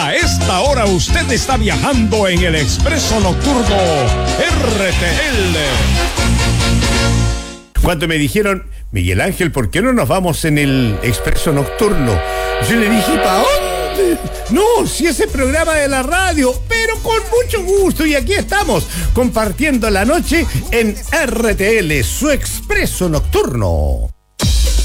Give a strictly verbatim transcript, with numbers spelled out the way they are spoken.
A esta hora usted está viajando en el Expreso Nocturno R T L. Cuando me dijeron, Miguel Ángel, ¿por qué no nos vamos en el Expreso Nocturno? Yo le dije, ¿para dónde? No, si ese programa de la radio, pero con mucho gusto. Y aquí estamos, compartiendo la noche en R T L, su Expreso Nocturno.